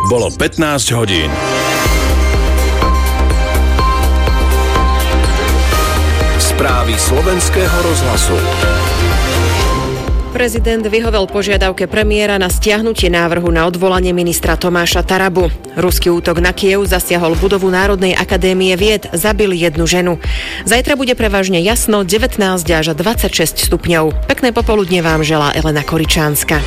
Bolo 15 hodín. Správy slovenského rozhlasu. Prezident vyhovel požiadavke premiéra na stiahnutie návrhu na odvolanie ministra Tomáša Tarabu. Ruský útok na Kyjev zasiahol budovu Národnej akadémie vied, zabil jednu ženu. Zajtra bude prevažne jasno, 19 až 26 stupňov. Pekné popoludne vám želá Elena Koričánska.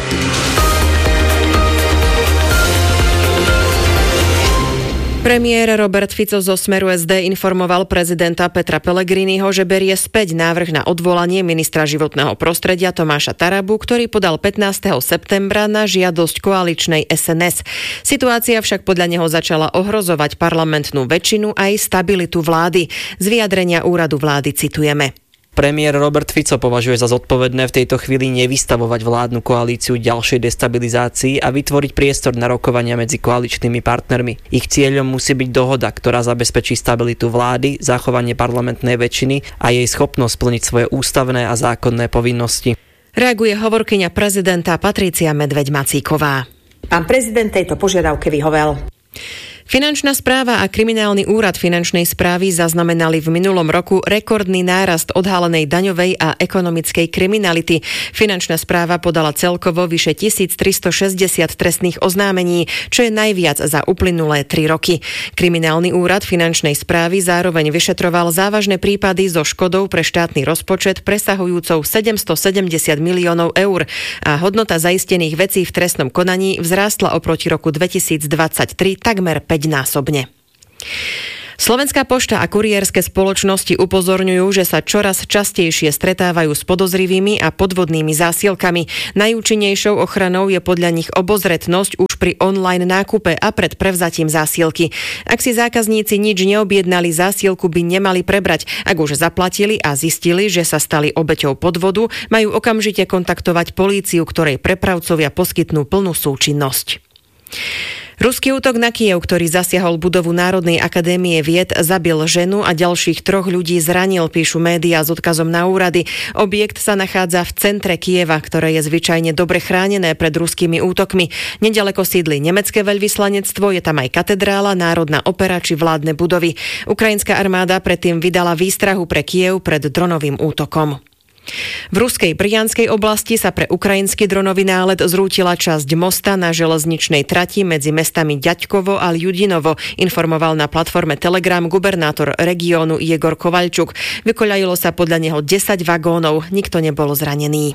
Premiér Robert Fico zo Smeru SD informoval prezidenta Petra Pellegriniho, že berie späť návrh na odvolanie ministra životného prostredia Tomáša Tarabu, ktorý podal 15. septembra na žiadosť koaličnej SNS. Situácia však podľa neho začala ohrozovať parlamentnú väčšinu aj stabilitu vlády. Z vyjadrenia úradu vlády citujeme. Premiér Robert Fico považuje za zodpovedné v tejto chvíli nevystavovať vládnu koalíciu ďalšej destabilizácii a vytvoriť priestor na rokovania medzi koaličnými partnermi. Ich cieľom musí byť dohoda, ktorá zabezpečí stabilitu vlády, zachovanie parlamentnej väčšiny a jej schopnosť splniť svoje ústavné a zákonné povinnosti. Reaguje hovorkyňa prezidenta Patrícia Medveď-Macíková. Pán prezident tejto požiadavke vyhovel. Finančná správa a kriminálny úrad finančnej správy zaznamenali v minulom roku rekordný nárast odhalenej daňovej a ekonomickej kriminality. Finančná správa podala celkovo vyše 1360 trestných oznámení, čo je najviac za uplynulé 3 roky. Kriminálny úrad finančnej správy zároveň vyšetroval závažné prípady so škodou pre štátny rozpočet presahujúcou 770 miliónov eur a hodnota zaistených vecí v trestnom konaní vzrástla oproti roku 2023 takmer 5-násobne. Slovenská pošta a kurierské spoločnosti upozorňujú, že sa čoraz častejšie stretávajú s podozrivými a podvodnými zásielkami. Najúčinnejšou ochranou je podľa nich obozretnosť už pri online nákupe a pred prevzatím zásielky. Ak si zákazníci nič neobjednali, zásielku by nemali prebrať. Ak už zaplatili a zistili, že sa stali obeťou podvodu, majú okamžite kontaktovať políciu, ktorej prepravcovia poskytnú plnú súčinnosť. Ruský útok na Kyjev, ktorý zasiahol budovu Národnej akadémie vied, zabil ženu a ďalších 3 ľudí zranil, píšu médiá s odkazom na úrady. Objekt sa nachádza v centre Kyjeva, ktoré je zvyčajne dobre chránené pred ruskými útokmi. Neďaleko sídli nemecké veľvyslanectvo, je tam aj katedrála, národná opera či vládne budovy. Ukrajinská armáda predtým vydala výstrahu pre Kyjev pred dronovým útokom. V ruskej Brianskej oblasti sa pre ukrajinský dronový nálet zrútila časť mosta na železničnej trati medzi mestami Ďaďkovo a Ľudinovo, informoval na platforme Telegram gubernátor regiónu Jegor Kovaľčuk. Vykoľajilo sa podľa neho 10 vagónov, nikto nebol zranený.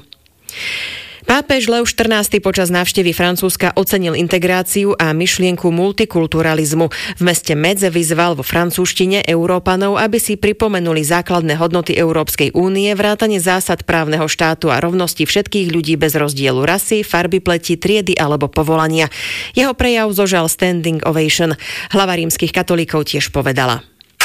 Pápež Lev XIV počas návštevy Francúzska ocenil integráciu a myšlienku multikulturalizmu. V meste Medze vyzval vo francúzštine Európanov, aby si pripomenuli základné hodnoty Európskej únie, vrátane zásad právneho štátu a rovnosti všetkých ľudí bez rozdielu rasy, farby pleti, triedy alebo povolania. Jeho prejav zožal standing ovation. Hlava rímskych katolíkov tiež povedala.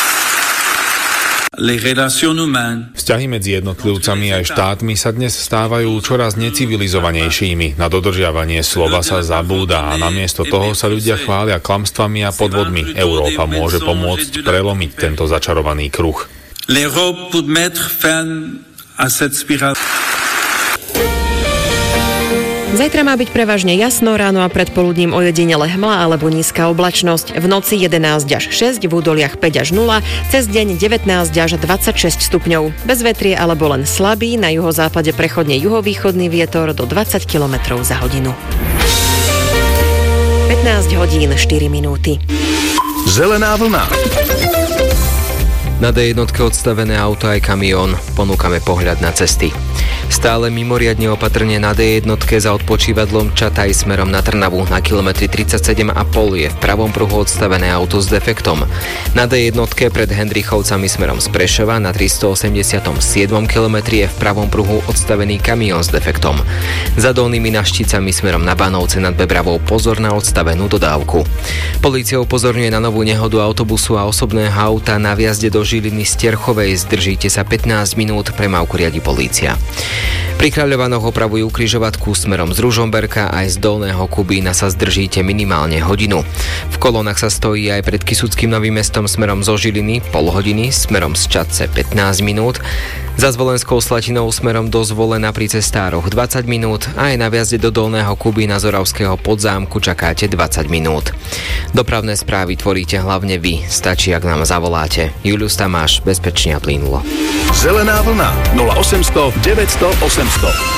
Vzťahy medzi jednotlivcami aj štátmi sa dnes stávajú čoraz necivilizovanejšími. Na dodržiavanie slova sa zabúda a namiesto toho sa ľudia chvália klamstvami a podvodmi. Európa môže pomôcť prelomiť tento začarovaný kruh. Zajtra má byť prevažne jasno, ráno a predpoludním ojedinele hmla alebo nízka oblačnosť. V noci 11 až 6, v údoliach 5 až 0, cez deň 19 až 26 stupňov. Bez vetrie alebo len slabý, na juhozápade prechodne juhovýchodný vietor do 20 km za hodinu. 15 hodín 4 minúty. Zelená vlna. Na D1 odstavené auto aj kamión. Ponúkame pohľad na cesty. Stále mimoriadne opatrne na D1 za odpočívadlom Čataj smerom na Trnavu. Na kilometri 37,5 je v pravom pruhu odstavené auto s defektom. Na D1 pred Hendrichovcami smerom z Prešova na 387 kilometri je v pravom pruhu odstavený kamión s defektom. Za Dolnými Našticami smerom na Banovce nad Bebravou pozor na odstavenú dodávku. Polícia upozorňuje na novú nehodu autobusu a osobného auta na vjazde do Žiliny z Terchovej. Zdržíte sa 15 minút, premávku riadi polícia. Pri Kráľovanoch opravujú križovatku smerom z Ružomberka, aj z Dolného Kubína sa zdržíte minimálne hodinu. V kolónach sa stojí aj pred Kysuckým Novým Mestom smerom zo Žiliny pol hodiny, smerom z Čadce 15 minút, za Zvolenskou Slatinou smerom do Zvolena pri Cestároch 20 minút a aj na vjazde do Dolného Kubína z Oravského Podzámku čakáte 20 minút. Dopravné správy tvoríte hlavne vy, stačí, ak nám zavoláte. Julius Tamáš, bezpečne a plynulo. Zelená vlna 0800 900 800.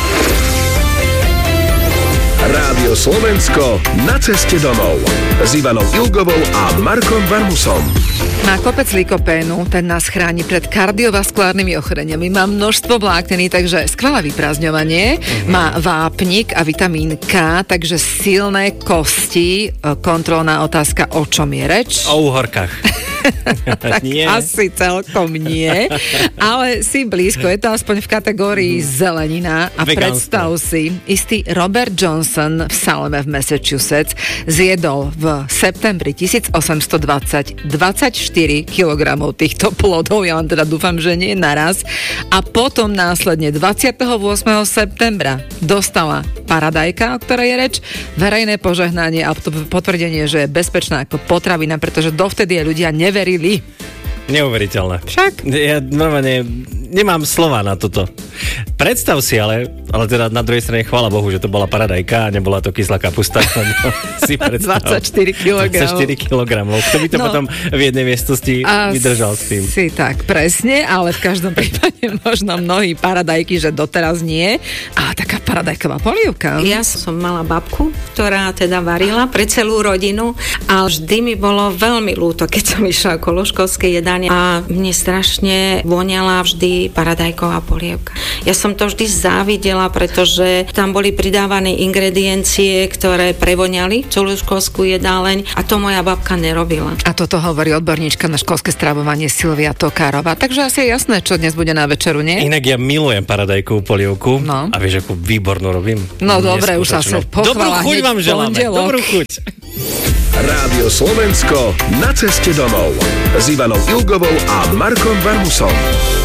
Rádio Slovensko na ceste domov s Ivanou Ilgovou a Markom Varmusom. Má kopec likopénu, ten nás chráni pred kardiovaskulárnymi ochoreniami. Má množstvo vlákniny, takže skvelé vyprázdňovanie. Má vápnik a vitamín K, takže silné kosti. Kontrolná otázka, o čom je reč? O uhorkách. Tak nie. Asi celkom nie, ale si blízko, je to aspoň v kategórii zelenina a vegánstvo. Predstav si, istý Robert Johnson v Saleme v Massachusetts zjedol v septembri 1820 24 kg týchto plodov, ja len teda dúfam, že nie naraz, a potom následne 28. septembra dostala paradajka, o ktorej je reč, verejné požehnanie a potvrdenie, že je bezpečná ako potravina, pretože dovtedy ľudia neverili. Neuveriteľné. Však? Ja normálne nemám slova na toto. Predstav si, ale teda na druhej strane chvála Bohu, že to bola paradajka a nebola to kyslá kapusta. Si predstav. 24 kg. 24 kg. Kto by to potom v jednej miestnosti vydržal s tým? Si tak, presne, ale v každom prípade možno mnohí paradajky, že doteraz nie. Ale taká paradajková polievka. Ja som mala babku, ktorá teda varila pre celú rodinu a vždy mi bolo veľmi ľúto, keď som išla okolo školskej jedálne a mne strašne voňala vždy paradajková polievka. Ja som to vždy závidela, pretože tam boli pridávané ingrediencie, ktoré prevoňali celú školskú jedáleň a to moja babka nerobila. A toto hovorí odborníčka na školské stravovanie Silvia Tokárová. Takže asi je jasné, čo dnes bude na večeru, nie? Inak ja milujem paradajkovú polievku. No. A vieš, ako výbornú robím. No dobre, už sa pochvála. Dobrú chuť vám želáme. Dobrú chuť. Rádio Slovensko na ceste domov s Ivanou Ilgovou a Markom Varmusom.